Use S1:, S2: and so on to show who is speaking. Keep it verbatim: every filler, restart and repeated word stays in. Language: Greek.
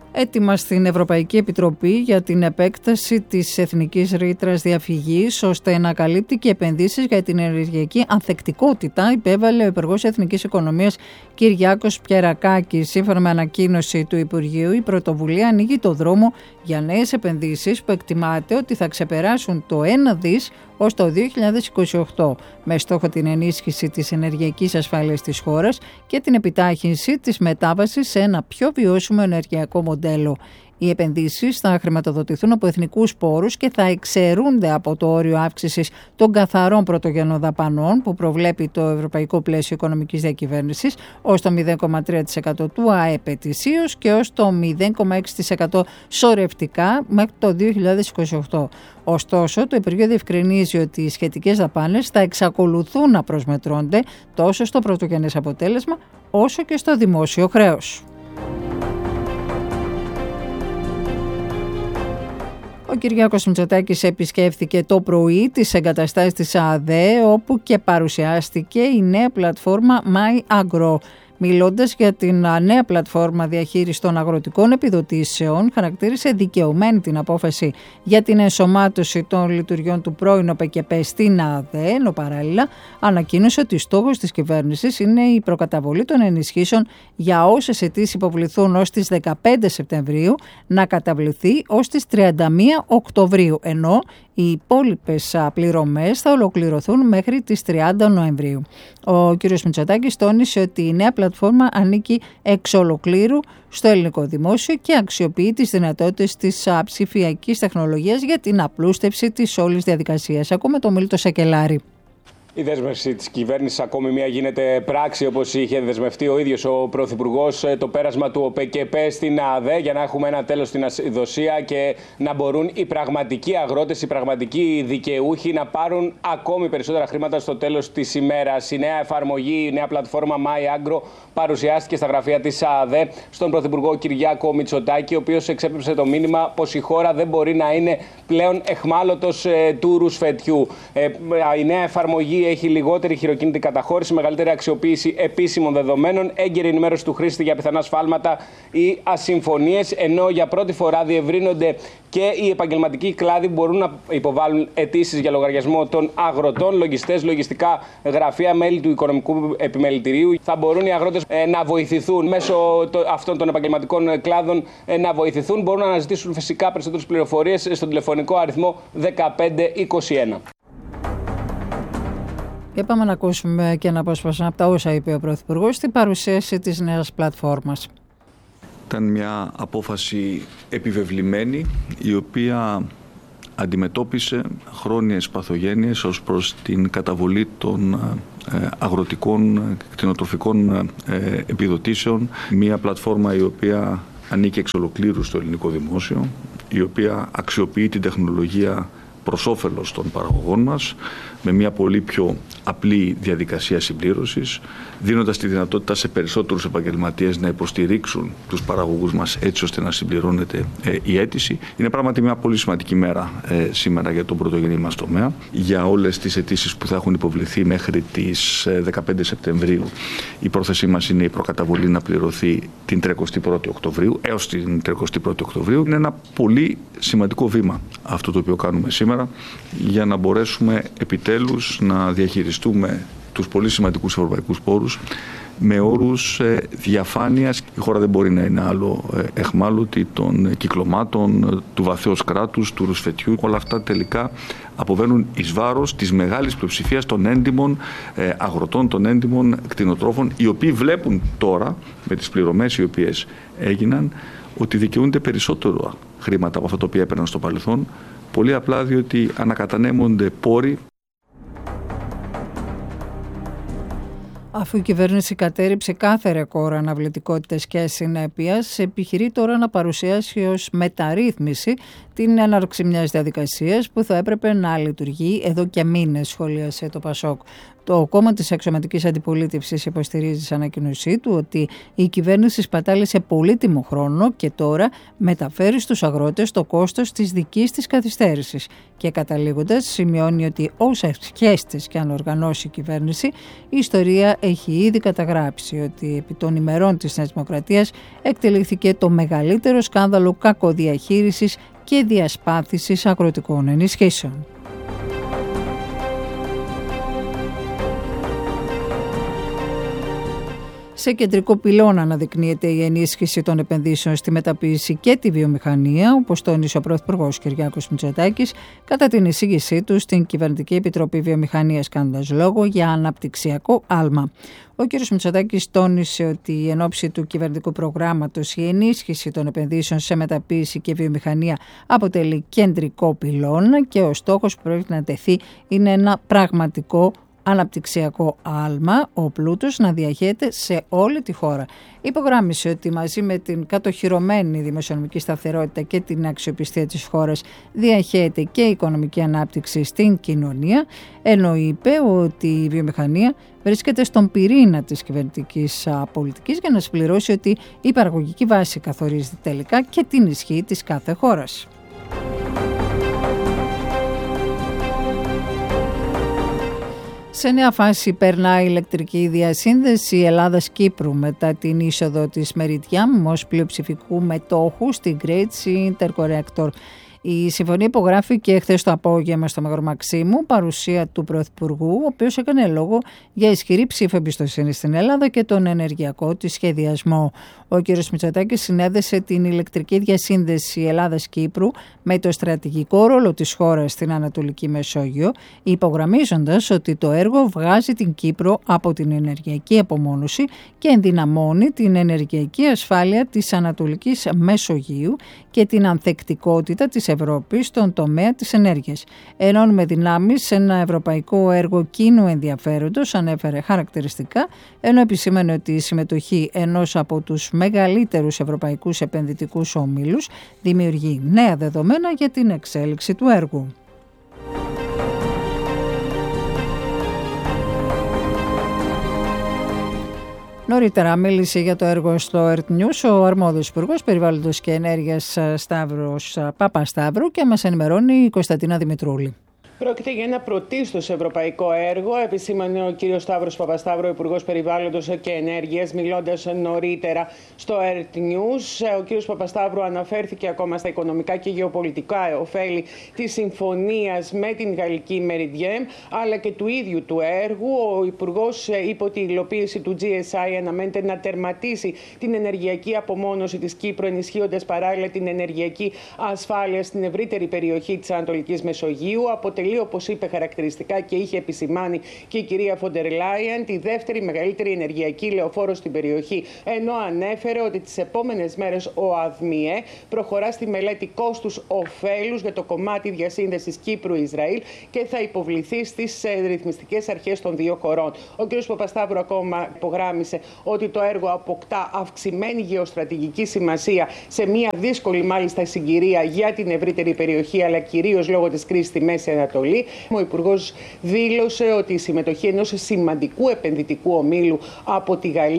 S1: Έτοιμα στην Ευρωπαϊκή Επιτροπή για την επέκταση της εθνικής ρήτρας διαφυγής ώστε να καλύπτει και επενδύσεις για την ενεργειακή ανθεκτικότητα, υπέβαλε ο Υπουργός Εθνικής Οικονομίας Κυριάκος Πιερακάκης. Σύμφωνα με ανακοίνωση του Υπουργείου, η πρωτοβουλία ανοίγει το δρόμο για νέες επενδύσεις που εκτιμάται ότι θα ξεπεράσουν το ένα δις ως το δύο χιλιάδες είκοσι οκτώ, με στόχο την ενίσχυση της ενεργειακής ασφάλειας της χώρας και την επιτάχυνση της μετάβασης σε ένα πιο βιώσιμο ενεργειακό μοντέλο. Οι επενδύσεις θα χρηματοδοτηθούν από εθνικούς πόρους και θα εξαιρούνται από το όριο αύξησης των καθαρών πρωτογενών δαπανών που προβλέπει το Ευρωπαϊκό Πλαίσιο Οικονομικής Διακυβέρνησης ως το μηδέν κόμμα τρία τοις εκατό του ΑΕΠ ετησίως και ως το μηδέν κόμμα έξι τοις εκατό σωρευτικά μέχρι το δύο χιλιάδες είκοσι οκτώ. Ωστόσο, το Υπουργείο διευκρινίζει ότι οι σχετικές δαπάνες θα εξακολουθούν να προσμετρώνται τόσο στο πρωτογενές αποτέλεσμα όσο και στο δημόσιο χρέος. Ο Κυριάκος Μητσοτάκης επισκέφθηκε το πρωί τις εγκαταστάσεις της ΑΔΕ, όπου και παρουσιάστηκε η νέα πλατφόρμα MyAgro. Μιλώντας για την νέα πλατφόρμα διαχείρισης των αγροτικών επιδοτήσεων, χαρακτήρισε δικαιωμένη την απόφαση για την ενσωμάτωση των λειτουργιών του πρώην ΟΠΕΚΕΠΕ στην ΑΔΕ, ενώ παράλληλα ανακοίνωσε ότι στόχος της κυβέρνησης είναι η προκαταβολή των ενισχύσεων για όσες αιτήσεις υποβληθούν ως τις δεκαπέντε Σεπτεμβρίου να καταβληθεί ως τις τριάντα μία Οκτωβρίου, ενώ οι υπόλοιπες πληρωμές θα ολοκληρωθούν μέχρι τις τριάντα Νοεμβρίου. Ο κ. Μητσοτάκης τόνισε ότι η νέα πλατφόρμα ανήκει εξ ολοκλήρου στο ελληνικό δημόσιο και αξιοποιεί τις δυνατότητες της ψηφιακής τεχνολογίας για την απλούστευση της όλης διαδικασίας. Ακούμε τον Μίλτο Σακελάρη.
S2: Η δέσμευση της κυβέρνησης ακόμη μία γίνεται πράξη, όπως είχε δεσμευτεί ο ίδιος ο Πρωθυπουργός, το πέρασμα του ΟΠΕΚΕΠΕ στην ΑΔΕ, για να έχουμε ένα τέλος στην ασυδοσία και να μπορούν οι πραγματικοί αγρότες, οι πραγματικοί δικαιούχοι να πάρουν ακόμη περισσότερα χρήματα στο τέλος της ημέρας. Η νέα εφαρμογή, η νέα πλατφόρμα MyAgro παρουσιάστηκε στα γραφεία της ΑΔΕ στον Πρωθυπουργό Κυριάκο Μητσοτάκη, ο οποίος εξέπεψε το μήνυμα πως η χώρα δεν μπορεί να είναι πλέον εχμάλωτος ε, του ρουσφετιού. Ε, η νέα εφαρμογή έχει λιγότερη χειροκίνητη καταχώρηση, μεγαλύτερη αξιοποίηση επίσημων δεδομένων, έγκαιρη ενημέρωση του χρήστη για πιθανά σφάλματα ή ασυμφωνίες, ενώ για πρώτη φορά διευρύνονται και οι επαγγελματικοί κλάδοι που μπορούν να υποβάλουν αιτήσεις για λογαριασμό των αγροτών, λογιστές, λογιστικά γραφεία, μέλη του Οικονομικού Επιμελητηρίου. Θα μπορούν οι αγρότες ε, να βοηθηθούν μέσω το, αυτών των επαγγελματικών κλάδων ε, να βοηθηθούν. Μπορούν να αναζητήσουν φυσικά περισσότερες πληροφορίες στον τηλεφωνικό αριθμό δεκαπέντε είκοσι ένα.
S1: Και πάμε να ακούσουμε και ένα απόσπασμα από τα όσα είπε ο Πρωθυπουργός στην παρουσίαση της νέας πλατφόρμας.
S3: Ήταν μια απόφαση επιβεβλημένη, η οποία αντιμετώπισε χρόνιες παθογένειες ως προς την καταβολή των αγροτικών κτηνοτροφικών επιδοτήσεων. Μια πλατφόρμα η οποία ανήκει εξ ολοκλήρου στο ελληνικό δημόσιο, η οποία αξιοποιεί την τεχνολογία προς όφελος των παραγωγών μας, με μια πολύ πιο απλή διαδικασία συμπλήρωσης, δίνοντας τη δυνατότητα σε περισσότερους επαγγελματίες να υποστηρίξουν τους παραγωγούς μας έτσι ώστε να συμπληρώνεται ε, η αίτηση. Είναι πράγματι μια πολύ σημαντική μέρα ε, σήμερα για τον πρωτογενή μας τομέα, για όλες τις αιτήσεις που θα έχουν υποβληθεί μέχρι τις ε, δεκαπέντε Σεπτεμβρίου. Η πρόθεσή μας είναι η προκαταβολή να πληρωθεί την τριαντάτη πρώτη Οκτωβρίου, έως την τριαντάτη πρώτη Οκτωβρίου. Είναι ένα πολύ σημαντικό βήμα αυτό το οποίο κάνουμε σήμερα, για να μπορέσουμε επιτέλους να διαχειριστούμε τους πολύ σημαντικούς ευρωπαϊκούς πόρους με όρους διαφάνειας. Η χώρα δεν μπορεί να είναι άλλο εχμάλωτη των κυκλωμάτων, του βαθέως κράτους, του ρουσφετιού. Όλα αυτά τελικά αποβαίνουν εις βάρος της μεγάλης πλειοψηφίας των έντιμων αγροτών, των έντιμων κτηνοτρόφων, οι οποίοι βλέπουν τώρα με τις πληρωμές οι οποίες έγιναν ότι δικαιούνται περισσότερο χρήματα από αυτά τα οποία έπαιρναν στο παρελθόν, πολύ απλά διότι ανακατανέμονται πόροι.
S1: Αφού η κυβέρνηση κατέρριψε κάθε ρεκόρ αναβλητικότητας και συνέπειας, επιχειρεί τώρα να παρουσιάσει ως μεταρρύθμιση την έναρξη μιας διαδικασίας που θα έπρεπε να λειτουργεί εδώ και μήνες, σχολίασε το Πασόκ. Το κόμμα της αξιωματικής αντιπολίτευσης υποστηρίζει σε ανακοίνωσή του ότι η κυβέρνηση σπατάλησε πολύτιμο χρόνο και τώρα μεταφέρει στους αγρότες το κόστος της δικής της καθυστέρησης. Και καταλήγοντας, σημειώνει ότι όσα σχέστες και αν οργανώσει η κυβέρνηση, η ιστορία έχει ήδη καταγράψει ότι επί των ημερών της Νέας Δημοκρατίας εκτελήθηκε το μεγαλύτερο σκάνδαλο κακοδιαχείρισης και διασπάθησης αγροτικών ενισχύσεων. Σε κεντρικό πυλώνα αναδεικνύεται η ενίσχυση των επενδύσεων στη μεταποίηση και τη βιομηχανία, όπως τόνισε ο Πρωθυπουργός Κυριάκος Μητσοτάκης κατά την εισήγησή του στην Κυβερνητική Επιτροπή Βιομηχανίας, κάνοντας λόγο για αναπτυξιακό άλμα. Ο κ. Μητσοτάκης τόνισε ότι εν ώψη του κυβερνητικού προγράμματος η ενίσχυση των επενδύσεων σε μεταποίηση και βιομηχανία αποτελεί κεντρικό πυλώνα και ο στόχος που πρέπει να τεθεί είναι ένα πραγματικό αναπτυξιακό άλμα, ο πλούτος να διαχέεται σε όλη τη χώρα. Υπογράμμισε ότι μαζί με την κατοχυρωμένη δημοσιονομική σταθερότητα και την αξιοπιστία της χώρας διαχέεται και η οικονομική ανάπτυξη στην κοινωνία, ενώ είπε ότι η βιομηχανία βρίσκεται στον πυρήνα της κυβερνητικής πολιτικής για να συμπληρώσει ότι η παραγωγική βάση καθορίζει τελικά και την ισχύ της κάθε χώρας. Σε νέα φάση περνά η ηλεκτρική διασύνδεση Ελλάδας-Κύπρου μετά την είσοδο της Meridiam ως πλειοψηφικού μετόχου στην Great Sea Interconnector. Η συμφωνία υπογράφηκε χθες το απόγευμα στο Μέγαρο Μαξίμου, παρουσία του Πρωθυπουργού, ο οποίος έκανε λόγο για ισχυρή ψήφο εμπιστοσύνη στην Ελλάδα και τον ενεργειακό της σχεδιασμό. Ο κ. Μητσοτάκης συνέδεσε την ηλεκτρική διασύνδεση Ελλάδας-Κύπρου με το στρατηγικό ρόλο της χώρας στην Ανατολική Μεσόγειο, υπογραμμίζοντας ότι το έργο βγάζει την Κύπρο από την ενεργειακή απομόνωση και ενδυναμώνει την ενεργειακή ασφάλεια της Ανατολικής Μεσογείου και την ανθεκτικότητα της Ευρώπης στον τομέα της ενέργειας. Ενώνουμε δυνάμεις σε ένα ευρωπαϊκό έργο κοινού ενδιαφέροντος, ανέφερε χαρακτηριστικά, ενώ επισήμανε ότι η συμμετοχή ενός από τους μεγαλύτερους ευρωπαϊκούς επενδυτικούς ομίλους δημιουργεί νέα δεδομένα για την εξέλιξη του έργου. Νωρίτερα μίλησε για το έργο στο Earth News ο αρμόδιος Υπουργός Περιβάλλοντος και Ενέργειας Σταύρος Παπασταύρου και μας ενημερώνει η Κωνσταντίνα Δημητρούλη.
S4: Πρόκειται για ένα πρωτίστως ευρωπαϊκό έργο, επισήμανε ο κ. Σταύρος Παπασταύρου, Υπουργός Περιβάλλοντος και Ενέργειας, μιλώντας νωρίτερα στο Earth News. Ο κ. Παπασταύρου αναφέρθηκε ακόμα στα οικονομικά και γεωπολιτικά ωφέλη της συμφωνίας με την γαλλική Meridiam, αλλά και του ίδιου του έργου. Ο Υπουργός είπε ότι η υλοποίηση του τζι ες άι αναμένεται να τερματίσει την ενεργειακή απομόνωση της Κύπρου, ενισχύοντας παράλληλα την ενεργειακή ασφάλεια στην ευρύτερη περιοχή της Ανατολικής Μεσογείου. Αποτελεί, όπως είπε χαρακτηριστικά και είχε επισημάνει και η κυρία Φοντερ Λάιεν, τη δεύτερη μεγαλύτερη ενεργειακή λεωφόρο στην περιοχή, ενώ ανέφερε ότι τις επόμενες μέρες ο ΑΔΜΙΕ προχωρά στη μελέτη κόστους ωφέλους για το κομμάτι διασύνδεσης Κύπρου-Ισραήλ και θα υποβληθεί στις ρυθμιστικές αρχές των δύο χωρών. Ο κ. Παπασταύρου ακόμα υπογράμμισε ότι το έργο αποκτά αυξημένη γεωστρατηγική σημασία σε μια δύσκολη μάλιστα συγκυρία για την ευρύτερη περιοχή, αλλά κυρίως λόγω της κρίσης στη Μέση Ανατολή. Ο Υπουργός δήλωσε ότι η συμμετοχή ενός σημαντικού επενδυτικού ομίλου από τη Γαλλία